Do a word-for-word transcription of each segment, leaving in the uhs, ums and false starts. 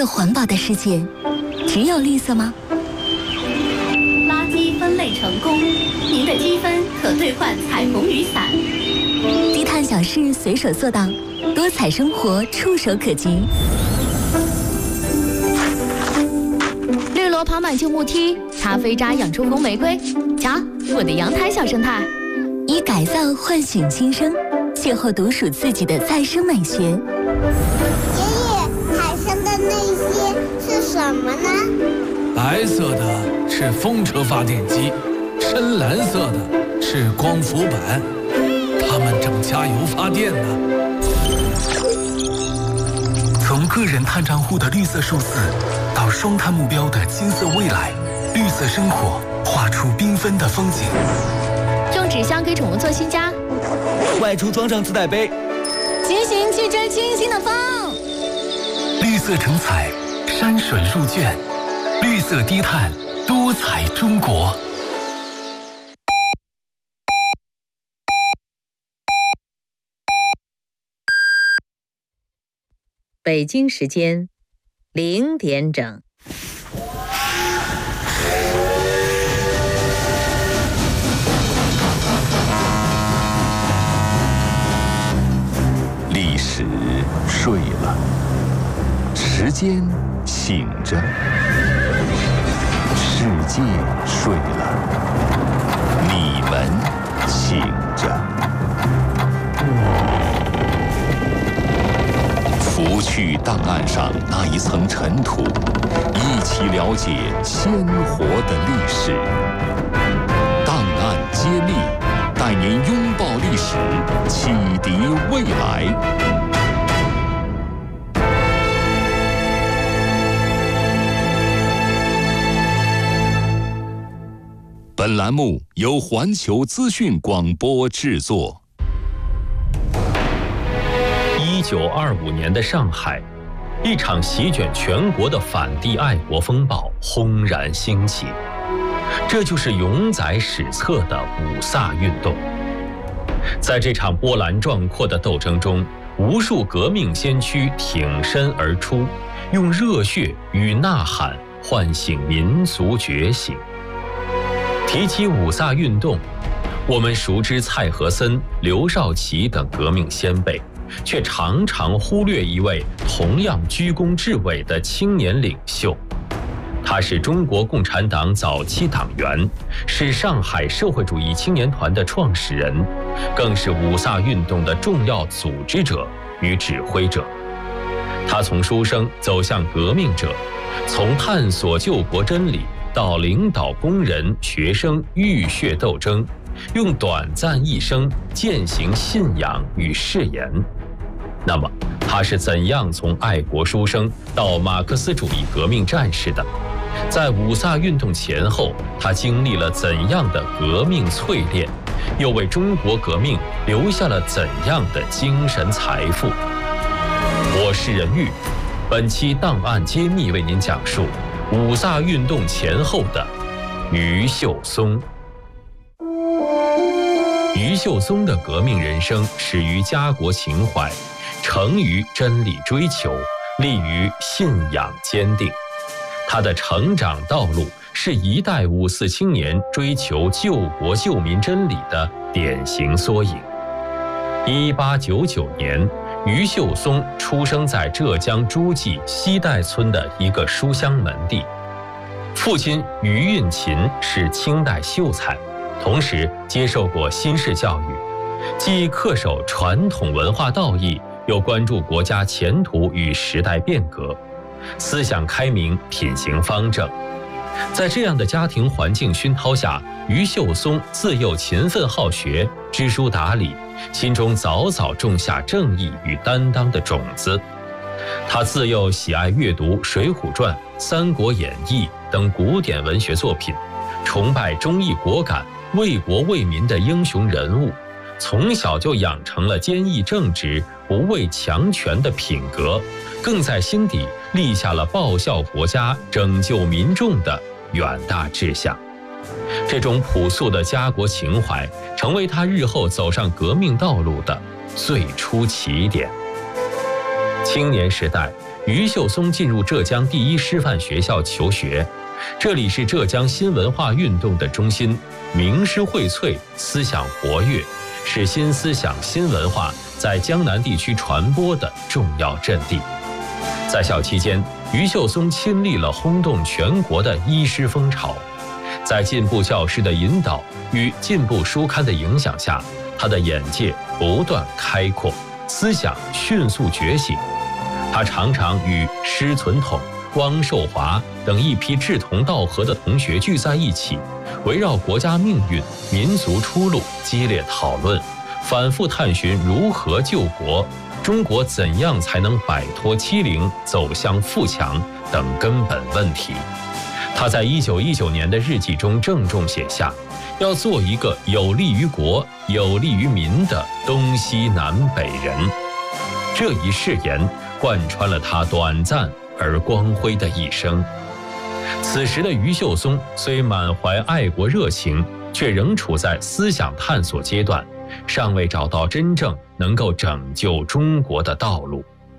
个环保的世界，只有绿色吗？ 垃圾分类成功，您的积分可兑换彩虹雨伞。 低碳小事随手做到，多彩生活触手可及。 绿萝爬满旧木梯，咖啡渣养出红玫瑰。瞧，我的阳台小生态。 以改造唤醒新生，邂逅独属自己的再生美学。 爷爷，海上的那些是什么呢？ 白色的是风车发电机，深蓝色的是光伏板，它们正加油发电呢。 从个人碳账户的绿色数字，到双碳目标的金色未来，绿色生活画出缤纷的风景。 种纸箱给宠物做新家， 外出装上自带杯， 骑行去追清新的风。 绿色成彩，山水入卷，绿色低碳，多彩中国。 北京时间零点整。 历史睡了，时间醒着，世界睡了，你们醒着。拂去档案上那一层尘土，一起了解鲜活的历史。档案揭秘，带您拥抱历史，启迪未来。本栏目由环球资讯广播制作。 一九二五年的上海，一场席卷全国的反帝爱国风暴轰然兴起，这就是永载史册的五卅运动。在这场波澜壮阔的斗争中，无数革命先驱挺身而出，用热血与呐喊唤醒民族觉醒。提起五卅运动，我们熟知蔡和森、刘少奇等革命先辈，却常常忽略一位同样居功至伟的青年领袖。他是中国共产党早期党员，是上海社会主义青年团的创始人，更是五卅运动的重要组织者与指挥者。他从书生走向革命者，从探索救国真理到领导工人、学生浴血斗争，用短暂一生践行信仰与誓言。那么，他是怎样从爱国书生到马克思主义革命战士的？在五卅运动前后，他经历了怎样的革命淬炼，又为中国革命留下了怎样的精神财富？我是任玉，本期档案揭秘为您讲述五卅运动前后的余秀松。余秀松的革命人生始于家国情怀，成于真理追求，立于信仰坚定。他的成长道路是一代五四青年追求救国救民真理的典型缩影。一八九九年，余秀松出生在浙江诸暨西代村的一个书香门第。父亲余运勤是清代秀才，同时接受过新式教育，既恪守传统文化道义，又关注国家前途与时代变革，思想开明，品行方正。在这样的家庭环境熏陶下，余秀松自幼勤奋好学，知书达理，心中早早种下正义与担当的种子。他自幼喜爱阅读《水浒传》《三国演义》等古典文学作品，崇拜忠义果敢、为国为民的英雄人物，从小就养成了坚毅正直、不畏强权的品格，更在心底立下了报效国家、拯救民众的远大志向。这种朴素的家国情怀，成为他日后走上革命道路的最初起点。青年时代， 余秀松进入浙江第一师范学校求学，这里是浙江新文化运动的中心，名师荟萃，思想活跃，是新思想新文化在江南地区传播的重要阵地。在校期间，余秀松亲历了轰动全国的医师风潮，在进步教师的引导与进步书刊的影响下，他的眼界不断开阔，思想迅速觉醒。他常常与施存统、汪寿华等一批志同道合的同学聚在一起，围绕国家命运、民族出路激烈讨论，反复探寻如何救国，中国怎样才能摆脱欺凌，走向富强等根本问题。他在一九一九年的日记中郑重写下，要做一个有利于国、有利于民的东西南北人。这一誓言贯穿了他短暂而光辉的一生。此时的余秀松虽满怀爱国热情，却仍处在思想探索阶段，尚未找到真正能够拯救中国的道路。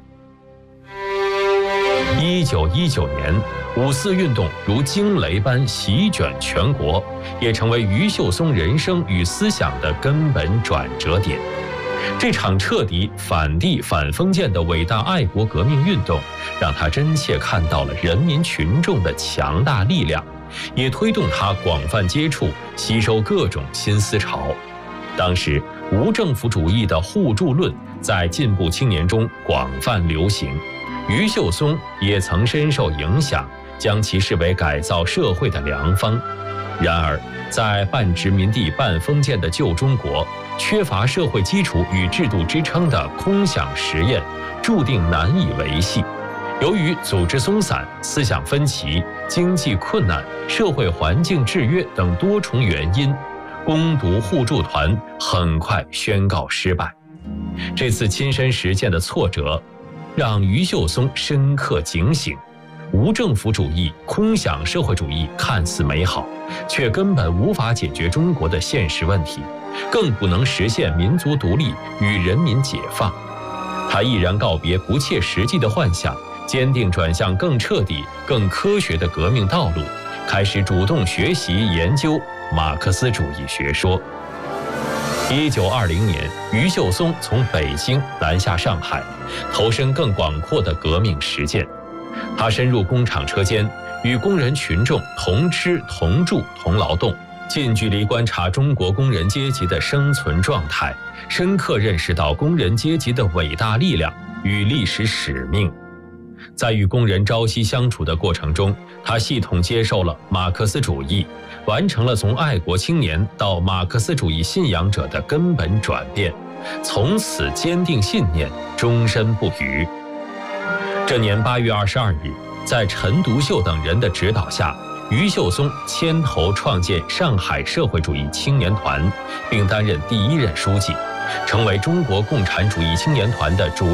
一九一九年，五四运动如惊雷般席卷全国，也成为余秀松人生与思想的根本转折点。这场彻底反帝反封建的伟大爱国革命运动，让他真切看到了人民群众的强大力量，也推动他广泛接触、吸收各种新思潮。当时，无政府主义的互助论在进步青年中广泛流行，余秀松也曾深受影响，将其视为改造社会的良方。然而，在半殖民地半封建的旧中国，缺乏社会基础与制度支撑的空想实验，注定难以维系。由于组织松散、思想分歧、经济困难、社会环境制约等多重原因，攻读互助团很快宣告失败。这次亲身实践的挫折，让余秀松深刻警醒：无政府主义、空想社会主义看似美好，却根本无法解决中国的现实问题，更不能实现民族独立与人民解放。他毅然告别不切实际的幻想，坚定转向更彻底、更科学的革命道路，开始主动学习研究马克思主义学说。一九二零年，余秀松从北京南下上海，投身更广阔的革命实践。他深入工厂车间，与工人群众同吃同住同劳动，近距离观察中国工人阶级的生存状态，深刻认识到工人阶级的伟大力量与历史使命。在与工人朝夕相处的过程中，他系统接受了马克思主义，完成了从爱国青年到马克思主义信仰者的根本转变，从此坚定信念，终身不渝。这年八月二十二日，在陈独秀等人的指导下，余秀松牵头创建上海社会主义青年团，并担任第一任书记，成为中国共产主义青年团的主